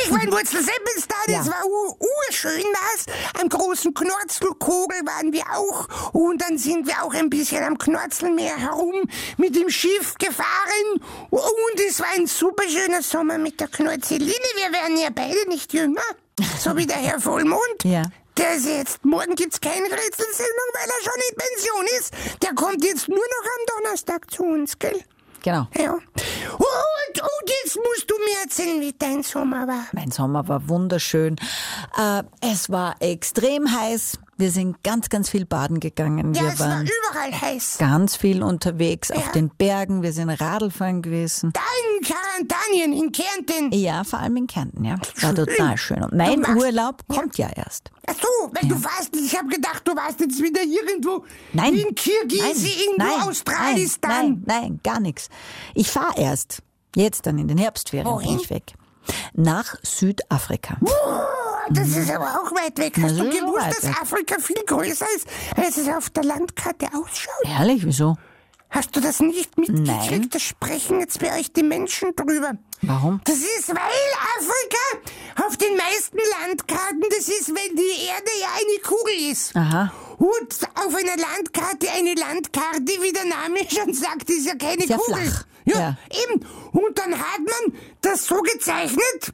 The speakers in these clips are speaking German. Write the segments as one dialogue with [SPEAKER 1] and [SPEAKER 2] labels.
[SPEAKER 1] Ich war in Wurzelseppelstal, das war urschön war's. Am großen Knorzelkogel waren wir auch. Und dann sind wir auch ein bisschen am Knorzelmeer herum mit dem Schiff gefahren. Und es war ein super schöner Sommer mit der Knorzeline. Wir werden ja beide nicht jünger, so wie der Herr Vollmond.
[SPEAKER 2] Ja.
[SPEAKER 1] Der ist jetzt, morgen gibt's keine Rätselsendung, weil er schon in Pension ist. Der kommt jetzt nur noch am Donnerstag zu uns, gell?
[SPEAKER 2] Genau.
[SPEAKER 1] Ja. Und jetzt musst du mir erzählen, wie dein Sommer war.
[SPEAKER 2] Mein Sommer war wunderschön. Es war extrem heiß. Wir sind ganz, ganz viel baden gegangen.
[SPEAKER 1] Ja,
[SPEAKER 2] Wir
[SPEAKER 1] es war
[SPEAKER 2] waren
[SPEAKER 1] überall heiß.
[SPEAKER 2] ganz viel unterwegs auf den Bergen. Wir sind Radlfahren gewesen.
[SPEAKER 1] Da in Karantanien, in Kärnten.
[SPEAKER 2] Ja, vor allem in Kärnten, ja. War
[SPEAKER 1] Schön.
[SPEAKER 2] total schön. Und mein
[SPEAKER 1] Du warst-
[SPEAKER 2] Urlaub kommt ja erst.
[SPEAKER 1] Ach so, weil du warst, ich habe gedacht, du warst jetzt wieder irgendwo
[SPEAKER 2] Nein.
[SPEAKER 1] in Kirgisistan,
[SPEAKER 2] Nein,
[SPEAKER 1] Australistan.
[SPEAKER 2] nein, gar nichts. Ich fahre erst, jetzt dann in den Herbstferien
[SPEAKER 1] Wohin?
[SPEAKER 2] bin ich weg. Nach Südafrika.
[SPEAKER 1] Das ist aber auch weit weg. Hast
[SPEAKER 2] Na,
[SPEAKER 1] du
[SPEAKER 2] so
[SPEAKER 1] gewusst,
[SPEAKER 2] weit
[SPEAKER 1] dass
[SPEAKER 2] weg.
[SPEAKER 1] Afrika viel größer ist, als es auf der Landkarte ausschaut?
[SPEAKER 2] Ehrlich, wieso?
[SPEAKER 1] Hast du das nicht mitgekriegt?
[SPEAKER 2] Nein.
[SPEAKER 1] Da sprechen jetzt bei euch die Menschen drüber.
[SPEAKER 2] Warum?
[SPEAKER 1] Das ist, weil Afrika auf den meisten Landkarten, das ist, weil die Erde ja eine Kugel ist.
[SPEAKER 2] Aha.
[SPEAKER 1] Und auf einer Landkarte, eine Landkarte, wie der Name schon sagt, ist ja keine
[SPEAKER 2] Sehr
[SPEAKER 1] Kugel.
[SPEAKER 2] flach.
[SPEAKER 1] Ja,
[SPEAKER 2] Ja.
[SPEAKER 1] eben. Und dann hat man das so gezeichnet,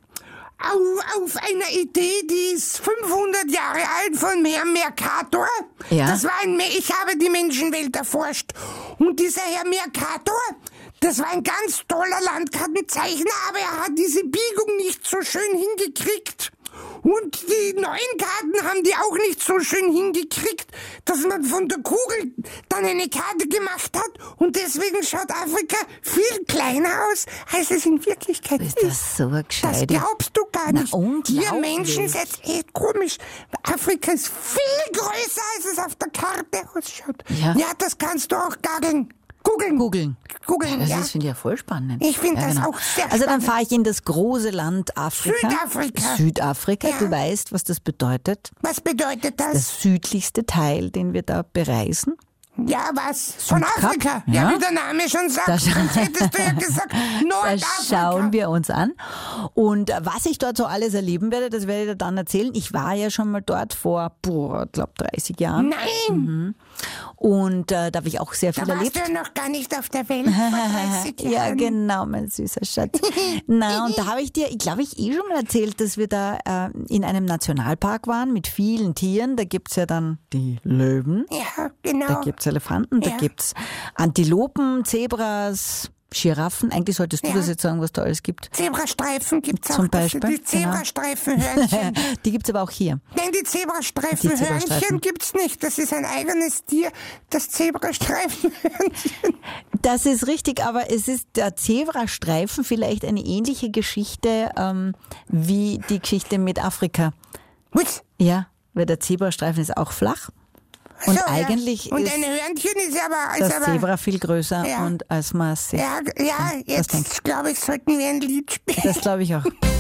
[SPEAKER 1] auf einer Idee, die ist 500 Jahre alt, von Herrn Mercator.
[SPEAKER 2] Ja.
[SPEAKER 1] Das war ich habe die Menschenwelt erforscht. Und dieser Herr Mercator, das war ein ganz toller Landkartenzeichner, aber er hat diese Biegung nicht so schön hingekriegt. Und die neuen Karten haben die auch nicht so schön hingekriegt, dass man von der Kugel dann eine Karte gemacht hat. Und deswegen schaut Afrika viel kleiner aus, als es in Wirklichkeit ist.
[SPEAKER 2] Ist das so
[SPEAKER 1] Das
[SPEAKER 2] gescheit?
[SPEAKER 1] glaubst du gar
[SPEAKER 2] Na,
[SPEAKER 1] nicht.
[SPEAKER 2] unglaublich.
[SPEAKER 1] Ihr Menschen seid echt komisch. Afrika ist viel größer, als es auf der Karte ausschaut.
[SPEAKER 2] Ja.
[SPEAKER 1] Das kannst du auch googeln.
[SPEAKER 2] Googeln.
[SPEAKER 1] Googeln,
[SPEAKER 2] Das
[SPEAKER 1] ja.
[SPEAKER 2] ist, finde ich, ja voll spannend.
[SPEAKER 1] Ich finde das auch sehr
[SPEAKER 2] Also dann
[SPEAKER 1] spannend.
[SPEAKER 2] fahre ich in das große Land Afrika.
[SPEAKER 1] Südafrika.
[SPEAKER 2] Südafrika.
[SPEAKER 1] Ja.
[SPEAKER 2] Du weißt, was das bedeutet.
[SPEAKER 1] Was bedeutet das?
[SPEAKER 2] Das südlichste Teil, den wir da bereisen.
[SPEAKER 1] Ja, was? Von
[SPEAKER 2] Südkap?
[SPEAKER 1] Afrika? Ja,
[SPEAKER 2] Ja.
[SPEAKER 1] wie der Name schon sagt.
[SPEAKER 2] Da
[SPEAKER 1] Sonst hättest du ja gesagt,
[SPEAKER 2] Das
[SPEAKER 1] Nordafrika.
[SPEAKER 2] schauen wir uns an. Und was ich dort so alles erleben werde, das werde ich dir dann erzählen. Ich war ja schon mal dort vor, glaube 30 Jahren.
[SPEAKER 1] Nein,
[SPEAKER 2] Und da habe ich auch sehr viel
[SPEAKER 1] da warst
[SPEAKER 2] erlebt.
[SPEAKER 1] du ja noch gar nicht auf der Welt vor 30 Jahren.
[SPEAKER 2] Ja, genau, mein süßer Schatz. Na, und da habe ich dir, glaube ich, schon mal erzählt, dass wir da in einem Nationalpark waren mit vielen Tieren. Da gibt's ja dann die Löwen,
[SPEAKER 1] Ja, genau.
[SPEAKER 2] da gibt's Elefanten, da
[SPEAKER 1] Ja.
[SPEAKER 2] gibt's Antilopen, Zebras, Giraffen. Eigentlich solltest du
[SPEAKER 1] Ja.
[SPEAKER 2] das jetzt sagen, was da alles gibt.
[SPEAKER 1] Zebrastreifen gibt's auch.
[SPEAKER 2] Zum
[SPEAKER 1] Das sind
[SPEAKER 2] Beispiel,
[SPEAKER 1] Die Zebrastreifenhörnchen.
[SPEAKER 2] Die gibt's aber auch hier.
[SPEAKER 1] Nein, die Zebrastreifenhörnchen
[SPEAKER 2] Zebrastreifen.
[SPEAKER 1] gibt's nicht. Das ist ein eigenes Tier, das Zebrastreifenhörnchen.
[SPEAKER 2] Das ist richtig, aber es ist der Zebrastreifen vielleicht eine ähnliche Geschichte wie die Geschichte mit Afrika.
[SPEAKER 1] Was?
[SPEAKER 2] Ja, weil der Zebrastreifen ist auch flach. Und
[SPEAKER 1] So, ja.
[SPEAKER 2] eigentlich
[SPEAKER 1] Und
[SPEAKER 2] ist
[SPEAKER 1] ein Hörnchen ist aber...
[SPEAKER 2] das Zebra viel größer
[SPEAKER 1] Ja.
[SPEAKER 2] und als man sieht.
[SPEAKER 1] Ja,
[SPEAKER 2] Was denkst
[SPEAKER 1] jetzt glaube ich, sollten wir ein Lied spielen.
[SPEAKER 2] Das glaube ich auch.